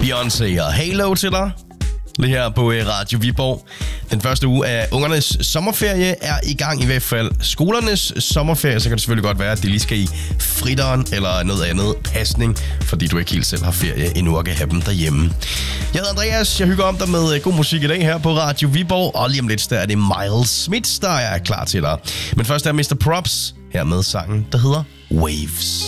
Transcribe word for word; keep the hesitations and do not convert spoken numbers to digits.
Beyoncé og Halo til dig. Lige her på Radio Viborg. Den første uge af ungernes sommerferie er i gang, i hvert fald skolernes sommerferie. Så kan det selvfølgelig godt være, at de lige skal i fritteren eller noget andet pasning, fordi du ikke helt selv har ferie endnu og kan have dem derhjemme. Jeg hedder Andreas, jeg hygger om dig med god musik i dag her på Radio Viborg. Og lige om lidt, der er det Miles Smith, der er klar til dig. Men først er mister Props her med sangen, der hedder Waves.